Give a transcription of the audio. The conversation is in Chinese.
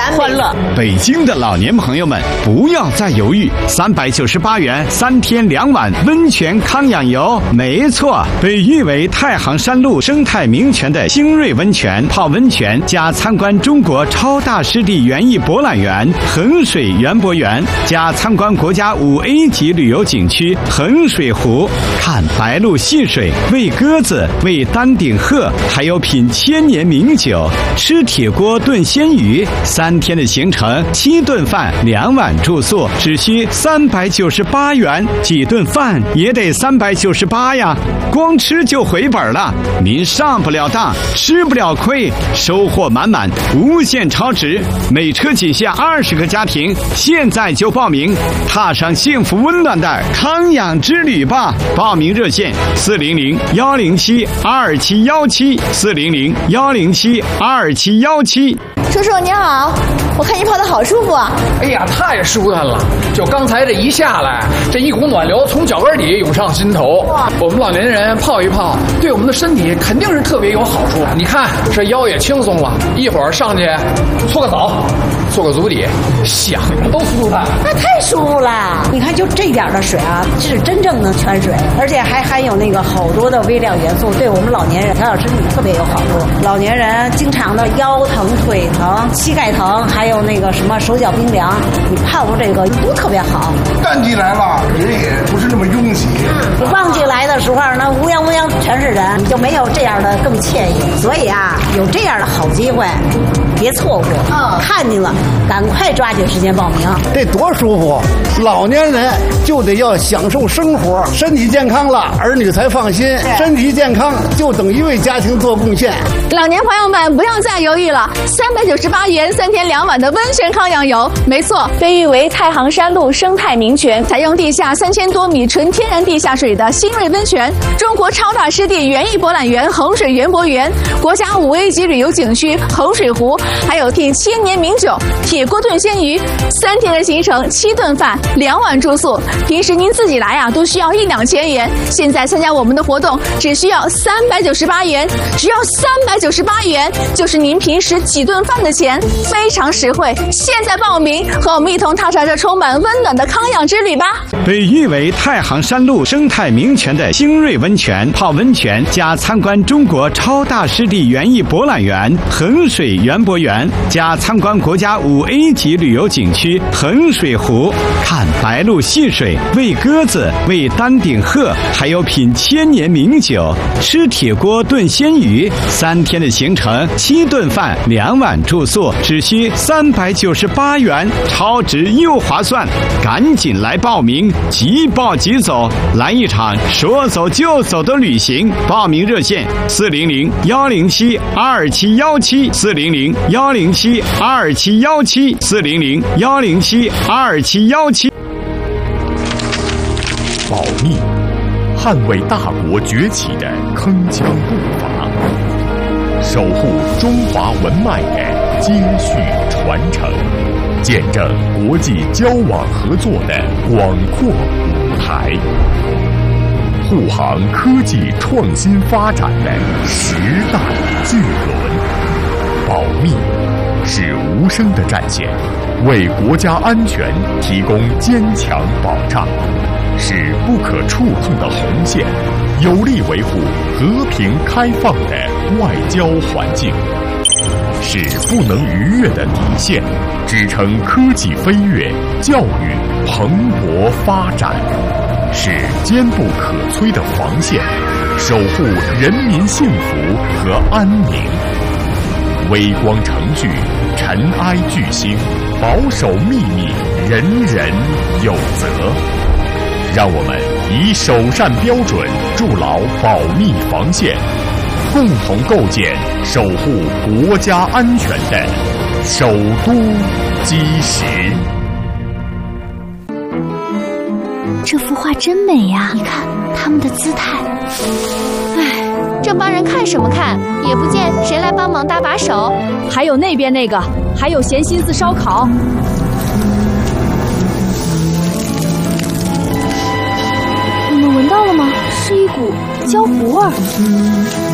欢乐。 北京的老年朋友们，不要再犹豫，398元3天2晚温泉康养游。没错，被誉为太行山路生态名泉的星瑞温泉，泡温泉加参观中国超大湿地园艺博览园衡水园博园，加参观国家5A 级旅游景区衡水湖，看白鹭戏水，喂鸽子，喂丹顶鹤，还有品千年名酒，吃铁锅炖鲜鱼。3天的行程，7顿饭2晚住宿，只需398元，几顿饭也得398呀，光吃就回本了。您上不了当，吃不了亏，收获满满，无限超值。每车仅限20个家庭，现在就报名，踏上幸福温暖的康养之旅吧！报名热线400-107-2717，400-107-2717。 叔叔您好，我看你泡的好舒服啊！ 哎呀，太舒坦了！就刚才这一下来，这一股暖流从脚跟底涌上心头。我们老年人泡一泡，对我们的身体肯定是特别有好处。你看这腰也轻松了，一会儿上去搓个澡，做个足底，想着都舒坦。 那太舒服了！你看就这点的水啊，是真正的泉水，而且还含有那个好多的微量元素，对我们老年人调养身体特别有好处。老年人经常的腰疼、腿疼、膝盖疼，还有那个什么手脚冰凉，你泡过这个都特别好。 淡季来了，人也不是那么拥挤。 旺季来的时候，那乌泱乌泱全是人，你就没有这样的更惬意。所以啊，有这样的好机会，别错过。看见了，赶快抓紧时间报名。 这多舒服！老年人就得要享受生活，身体健康了，儿女才放心。身体健康就等于为家庭做贡献。 老年朋友们不要再犹豫了，398元3天2晚的温泉康养游。没错，被誉为太行山路生态名泉，采用地下3000多米纯天然地下水的新瑞温泉，中国超大湿地园艺博览园衡水园博园，国家5A 级旅游景区衡水湖，还有品千年名酒，铁锅炖鲜鱼。3天的行程，7顿饭，2晚住宿。平时您自己来啊，都需要1-2千元，现在参加我们的活动，只需要398元，只要398元，就是您平时几顿饭的钱，非常实惠。现在报名，和我们一同踏上这充满温暖的康养之旅吧！ 被誉为太行山路生态名泉的星瑞温泉，泡温泉加参观中国超大湿地园艺博览园衡水园博园，加参观国家5A 级旅游景区衡水湖，看白鹭戏水，喂鸽子，喂丹顶鹤，还有品千年名酒，吃铁锅炖鲜鱼。3天的行程，7顿饭2晚住宿，只需398元，超值又划算，赶紧来报名，即报即走，来一场说走就走的旅行。报名热线400-107-2717，400-107-2717，400-107-2717。 保密，捍卫大国崛起的铿锵步伐，守护中华文脉的接续传承，见证国际交往合作的广阔舞台，护航科技创新发展的时代巨轮。保密是无声的战线，为国家安全提供坚强保障，是不可触碰的红线，有力维护和平开放的外交环境，是不能逾越的底线，支撑科技飞跃、教育蓬勃发展，是坚不可摧的防线，守护人民幸福和安宁。微光程序，尘埃巨星，保守秘密，人人有责。让我们以首善标准筑牢保密防线，共同构建守护国家安全的首都基石。 这幅画真美呀！你看他们的姿态。 唉，这帮人看什么看？也不见谁来帮忙搭把手。 还有那边那个，还有咸心思烧烤。 你们闻到了吗？是一股焦糊味儿。